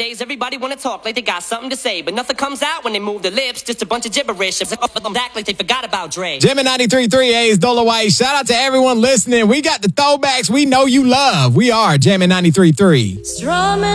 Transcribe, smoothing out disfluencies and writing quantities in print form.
Nowadays, everybody wanna talk like they got something to say, but nothing comes out when they move their lips. Just a bunch of gibberish. Act like they forgot about Dre. Jam at 93.3 A's Dola White. Shout out to everyone listening. We got the throwbacks we know you love. We are Jam at 93.3. Strumming